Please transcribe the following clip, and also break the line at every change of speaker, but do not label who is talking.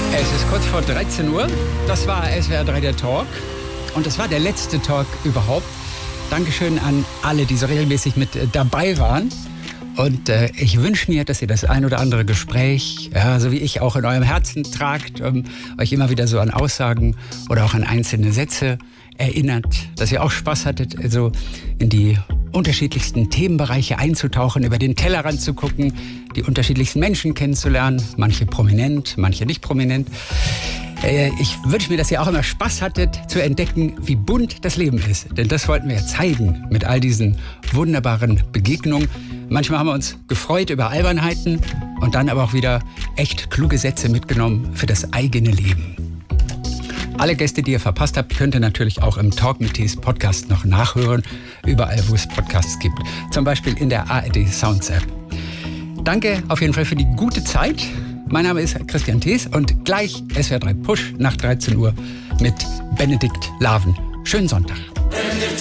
Es ist kurz vor 13 Uhr. Das war SWR 3 der Talk. Und das war der letzte Talk überhaupt. Dankeschön an alle, die so regelmäßig mit dabei waren. Und ich wünsche mir, dass ihr das ein oder andere Gespräch, ja, so wie ich, auch in eurem Herzen tragt, euch immer wieder so an Aussagen oder auch an einzelne Sätze erinnert, dass ihr auch Spaß hattet, also in die unterschiedlichsten Themenbereiche einzutauchen, über den Tellerrand zu gucken, die unterschiedlichsten Menschen kennenzulernen, manche prominent, manche nicht prominent. Ich wünsche mir, dass ihr auch immer Spaß hattet, zu entdecken, wie bunt das Leben ist. Denn das wollten wir ja zeigen mit all diesen wunderbaren Begegnungen. Manchmal haben wir uns gefreut über Albernheiten und dann aber auch wieder echt kluge Sätze mitgenommen für das eigene Leben. Alle Gäste, die ihr verpasst habt, könnt ihr natürlich auch im Talk mit Tees Podcast noch nachhören. Überall, wo es Podcasts gibt. Zum Beispiel in der ARD Sounds App. Danke auf jeden Fall für die gute Zeit. Mein Name ist Christian Tees und gleich SWR 3 Push nach 13 Uhr mit Benedikt Laven. Schönen Sonntag.